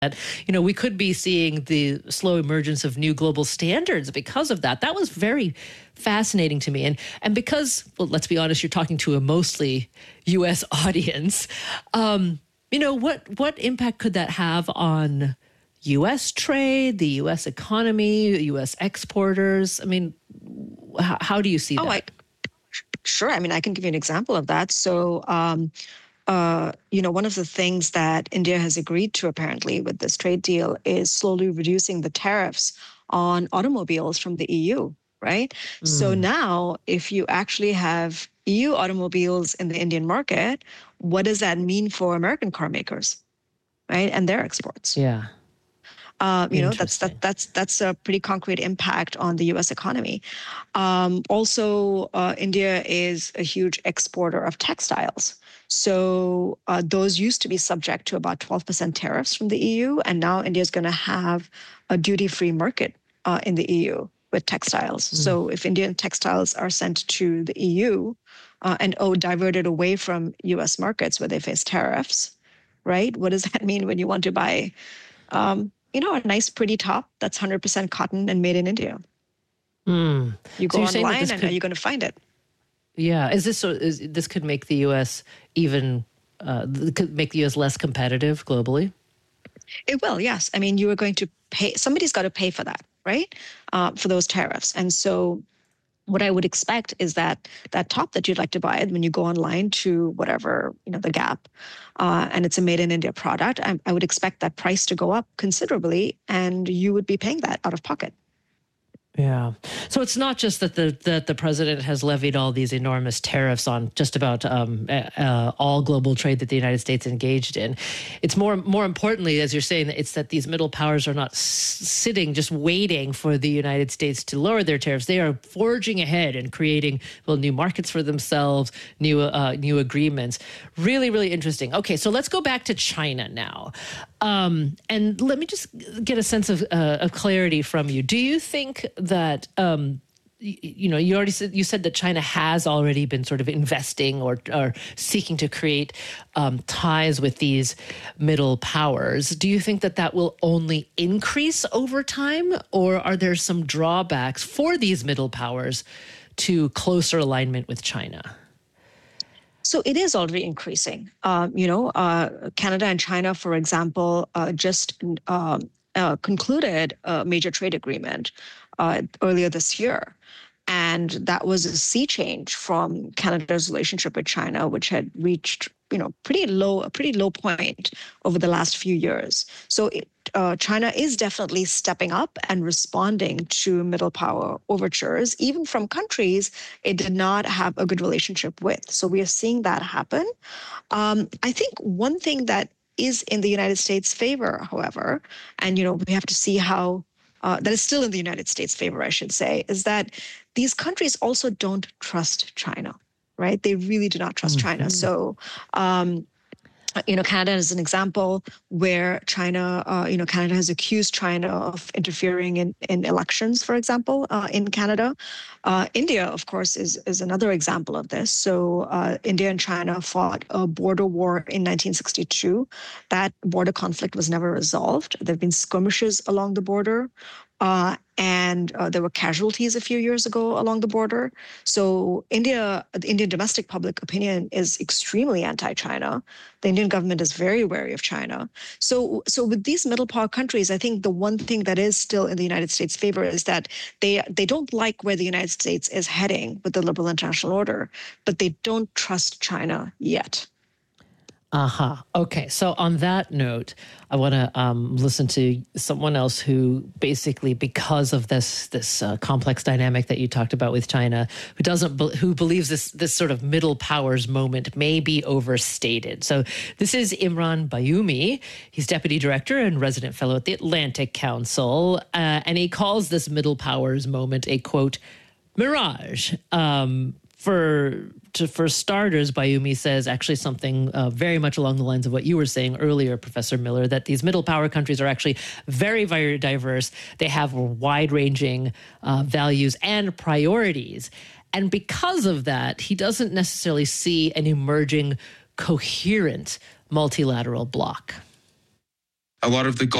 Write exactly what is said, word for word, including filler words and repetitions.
you know, we could be seeing the slow emergence of new global standards because of that. That was very fascinating to me. And and because, well, let's be honest, you're talking to a mostly U S audience. Um, you know, what what impact could that have on U S trade, the U S economy, U S exporters? I mean, how, how do you see oh, that? I, sure. I mean, I can give you an example of that. So, um, Uh, you know, one of the things that India has agreed to apparently with this trade deal is slowly reducing the tariffs on automobiles from the E U, right? So Mm, now, if you actually have E U automobiles in the Indian market, what does that mean for American car makers, right, and their exports? yeah, Uh, you know, that's that interesting. that's that's a pretty concrete impact on the U S economy. Um, also, uh, India is a huge exporter of textiles. So uh, those used to be subject to about twelve percent tariffs from the E U, and now India is going to have a duty-free market uh, in the E U with textiles. Mm. So if Indian textiles are sent to the E U uh, and oh, diverted away from U S markets where they face tariffs, right? What does that mean when you want to buy um, you know, a nice, pretty top that's one hundred percent cotton and made in India? Mm. You So go you're saying that online this and are could, you going to find it? yeah, is this so? Is this could make the U S even uh, could make the U S less competitive globally? It will, yes. I mean, you are going to pay, somebody's got to pay for that, right? Uh, for those tariffs. And so what I would expect is that that top that you'd like to buy when you go online to whatever, you know, the Gap, uh, and it's a made in India product, I, I would expect that price to go up considerably and you would be paying that out of pocket. Yeah. So it's not just that the that the president has levied all these enormous tariffs on just about um, uh, all global trade that the United States engaged in. It's more more importantly, as you're saying, it's that these middle powers are not s- sitting just waiting for the United States to lower their tariffs. They are forging ahead and creating, well, new markets for themselves, new uh, new agreements. Really, really interesting. Okay, so let's go back to China now, um, and let me just get a sense of uh, of clarity from you. Do you think that um, you, you know you already said you said that China has already been sort of investing or, or seeking to create um, ties with these middle powers? Do you think that that will only increase over time, or are there some drawbacks for these middle powers to closer alignment with China? So it is already increasing. Um, you know, uh, Canada and China, for example, uh, just um, uh, concluded a major trade agreement uh, earlier this year. And that was a sea change from Canada's relationship with China, which had reached, you know, pretty low, a pretty low point over the last few years. So it, uh, China is definitely stepping up and responding to middle power overtures, even from countries it did not have a good relationship with. So we are seeing that happen. Um, I think one thing that is in the United States' favor, however, and you know, we have to see how uh, that is still in the United States' favor, I should say, is that these countries also don't trust China, right? They really do not trust China. Mm-hmm. So, um, you know, Canada is an example where China, uh, you know, Canada has accused China of interfering in, in elections, for example, uh, in Canada. Uh, India, of course, is, is another example of this. So uh, India and China fought a border war in nineteen sixty-two. That border conflict was never resolved. There have been skirmishes along the border. Uh, and uh, there were casualties a few years ago along the border. So India, the Indian domestic public opinion is extremely anti-China. The Indian government is very wary of China. So, so with these middle power countries, I think the one thing that is still in the United States' favor is that they they don't like where the United States is heading with the liberal international order, but they don't trust China yet. Uh-huh. Okay. So on that note, I want to um, listen to someone else who basically, because of this this uh, complex dynamic that you talked about with China, who doesn't be- who believes this this sort of middle powers moment may be overstated. So this is Imran Bayoumi. He's deputy director and resident fellow at the Atlantic Council, uh, and he calls this middle powers moment a quote mirage. Um, For to, for starters, Bayoumi says actually something uh, very much along the lines of what you were saying earlier, Professor Miller, that these middle power countries are actually very, very diverse. They have wide-ranging uh, values and priorities. And because of that, he doesn't necessarily see an emerging coherent multilateral bloc. a lot of the